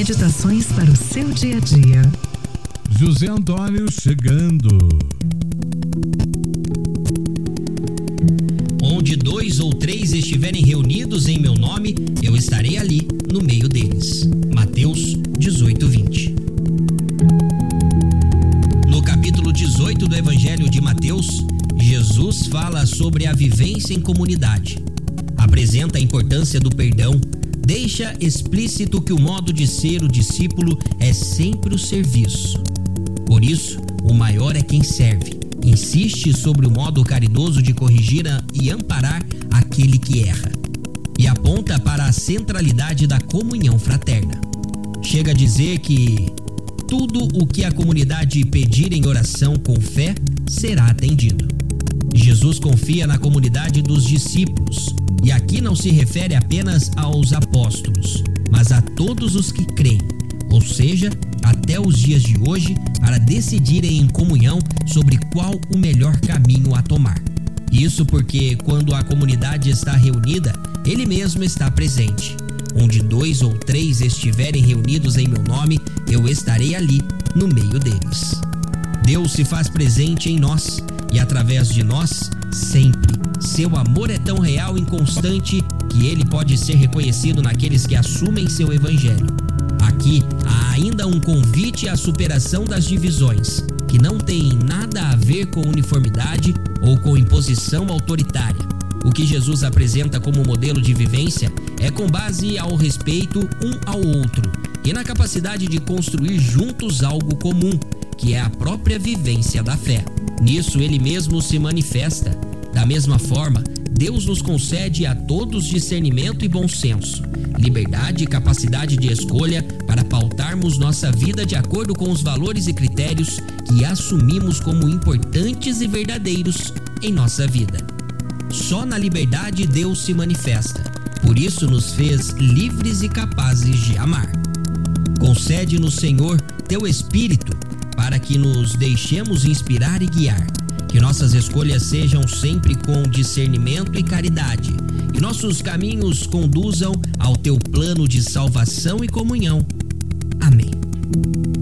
meditações para o seu dia a dia. José Antônio chegando. Onde 2 ou 3 estiverem reunidos em meu nome, eu estarei ali no meio deles. Mateus 18:20. No capítulo 18 do Evangelho de Mateus, Jesus fala sobre a vivência em comunidade. Apresenta a importância do perdão, deixa explícito que o modo de ser o discípulo é sempre o serviço. Por isso, o maior é quem serve. Insiste sobre o modo caridoso de corrigir e amparar aquele que erra. E aponta para a centralidade da comunhão fraterna. Chega a dizer que tudo o que a comunidade pedir em oração com fé será atendido. Jesus confia na comunidade dos discípulos, e aqui não se refere apenas aos apóstolos, mas a todos os que creem, ou seja, até os dias de hoje, para decidirem em comunhão sobre qual o melhor caminho a tomar. Isso porque quando a comunidade está reunida, ele mesmo está presente. Onde 2 ou 3 estiverem reunidos em meu nome, eu estarei ali no meio deles. Deus se faz presente em nós e através de nós, sempre. Seu amor é tão real e constante que ele pode ser reconhecido naqueles que assumem seu evangelho. Aqui há ainda um convite à superação das divisões, que não tem nada a ver com uniformidade ou com imposição autoritária. O que Jesus apresenta como modelo de vivência é com base ao respeito um ao outro e na capacidade de construir juntos algo comum, que é a própria vivência da fé. Nisso ele mesmo se manifesta. Da mesma forma, Deus nos concede a todos discernimento e bom senso, liberdade e capacidade de escolha para pautarmos nossa vida de acordo com os valores e critérios que assumimos como importantes e verdadeiros em nossa vida. Só na liberdade Deus se manifesta, por isso nos fez livres e capazes de amar. Concede-nos, Senhor, teu Espírito, para que nos deixemos inspirar e guiar. Que nossas escolhas sejam sempre com discernimento e caridade, e nossos caminhos conduzam ao teu plano de salvação e comunhão. Amém.